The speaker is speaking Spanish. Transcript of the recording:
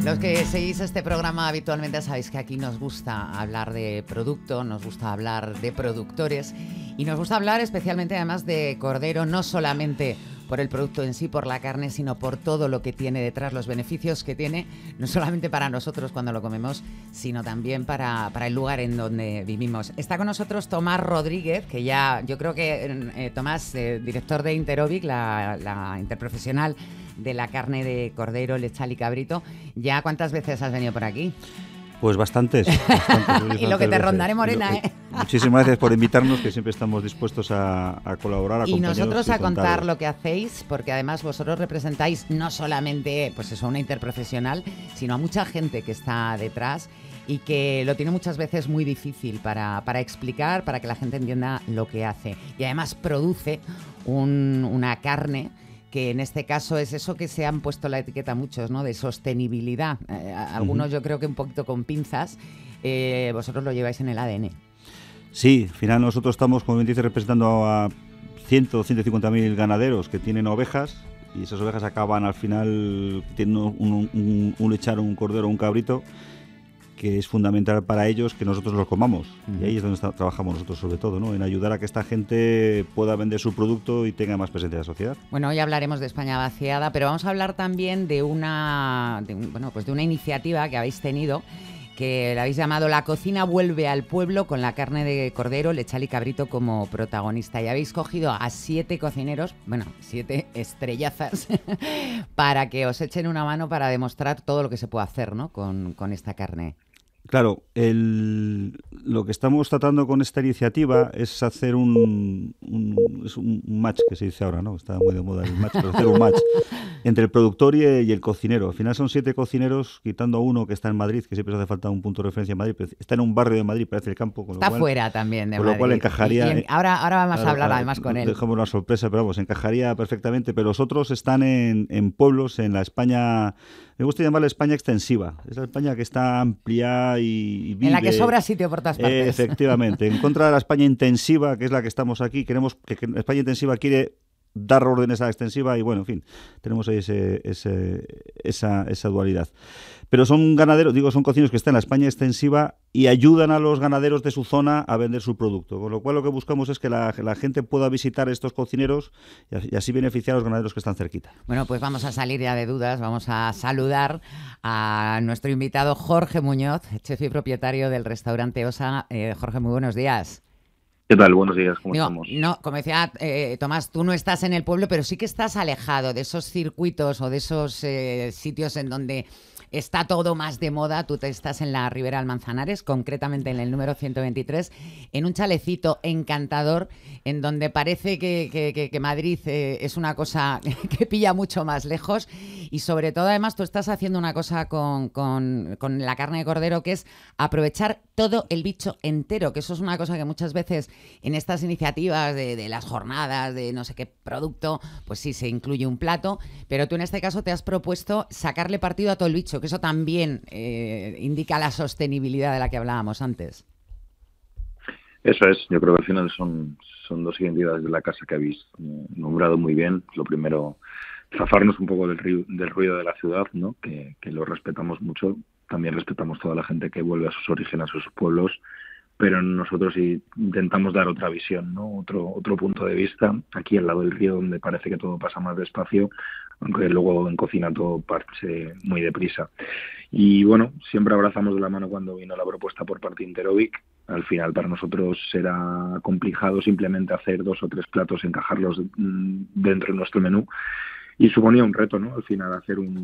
Los que seguís este programa habitualmente sabéis que aquí nos gusta hablar de producto, nos gusta hablar de productores y nos gusta hablar especialmente además de cordero, no solamente por el producto en sí, por la carne, sino por todo lo que tiene detrás, los beneficios que tiene, no solamente para nosotros cuando lo comemos, sino también para el lugar en donde vivimos. Está con nosotros Tomás Rodríguez, que ya, yo creo que Tomás, director de Interovic, la interprofesional de la carne de cordero, lechal y cabrito. ¿Ya cuántas veces has venido por aquí? Pues bastantes. Y lo que te rondaré, Morena, ¿eh? Muchísimas gracias por invitarnos, que siempre estamos dispuestos a colaborar, a acompañaros. Y nosotros a contar lo que hacéis, porque además vosotros representáis no solamente pues eso, una interprofesional, sino a mucha gente que está detrás y que lo tiene muchas veces muy difícil para explicar, para que la gente entienda lo que hace. Y además produce una carne que en este caso es eso que se han puesto la etiqueta muchos, ¿no? De sostenibilidad. Algunos yo creo que un poquito con pinzas. Vosotros lo lleváis en el ADN. Sí, al final nosotros estamos, como bien dice, representando a 150.000 ganaderos que tienen ovejas, y esas ovejas acaban al final teniendo un lechar, un cordero, un cabrito, que es fundamental para ellos que nosotros los comamos. Y ahí es donde trabajamos nosotros sobre todo, ¿no? En ayudar a que esta gente pueda vender su producto y tenga más presencia en la sociedad. Bueno, hoy hablaremos de España vaciada, pero vamos a hablar también de una iniciativa que habéis tenido, que la habéis llamado La cocina vuelve al pueblo, con la carne de cordero, lechal y cabrito como protagonista. Y habéis cogido a 7 cocineros, 7 estrellazas, para que os echen una mano para demostrar todo lo que se puede hacer, ¿no? con esta carne. Claro, lo que estamos tratando con esta iniciativa es hacer un match, que se dice ahora, ¿no? Está muy de moda el match, pero hacer un match entre el productor y el cocinero. Al final son 7 cocineros, quitando a uno que está en Madrid, que siempre hace falta un punto de referencia en Madrid, pero está en un barrio de Madrid, parece el campo. Está fuera también de Madrid. Con lo cual encajaría... Ahora vamos a hablar además con él. Dejamos una sorpresa, pero vamos, encajaría perfectamente. Pero los otros están en pueblos, en la España... Me gusta llamarla España extensiva. Es la España que está amplia y vive. En la que sobra sitio por todas partes. Efectivamente. En contra de la España intensiva, que es la que estamos aquí. Queremos que la España intensiva quiere dar órdenes a la extensiva y, bueno, en fin, tenemos ahí esa dualidad. Pero son ganaderos, son cocineros que están en la España extensiva y ayudan a los ganaderos de su zona a vender su producto. Con lo cual lo que buscamos es que la gente pueda visitar estos cocineros y así beneficiar a los ganaderos que están cerquita. Bueno, pues vamos a salir ya de dudas, vamos a saludar a nuestro invitado Jorge Muñoz, chef y propietario del restaurante Osa. Jorge, muy buenos días. ¿Qué tal? Buenos días, ¿cómo estamos? No, como decía Tomás, tú no estás en el pueblo, pero sí que estás alejado de esos circuitos o de esos sitios en donde está todo más de moda. Tú estás en la Ribera del Manzanares, concretamente en el número 123, en un chalecito encantador, en donde parece que Madrid es una cosa que pilla mucho más lejos. Y sobre todo, además, tú estás haciendo una cosa con la carne de cordero, que es aprovechar todo el bicho entero, que eso es una cosa que muchas veces en estas iniciativas de las jornadas, de no sé qué producto, pues sí, se incluye un plato, pero tú en este caso te has propuesto sacarle partido a todo el bicho, que eso también indica la sostenibilidad de la que hablábamos antes. Eso es, yo creo que al final son dos identidades de la casa que habéis nombrado muy bien. Lo primero, zafarnos un poco del ruido de la ciudad, ¿no? Que lo respetamos mucho. También respetamos toda la gente que vuelve a sus orígenes, a sus pueblos, pero nosotros sí intentamos dar otra visión, ¿no? Otro punto de vista, aquí al lado del río, donde parece que todo pasa más despacio, aunque luego en cocina todo pase muy deprisa. Y bueno, siempre abrazamos de la mano cuando vino la propuesta por parte de Interovic. Al final para nosotros era complicado simplemente hacer 2 o 3 platos, encajarlos dentro de nuestro menú. Y suponía un reto, ¿no? Al final hacer un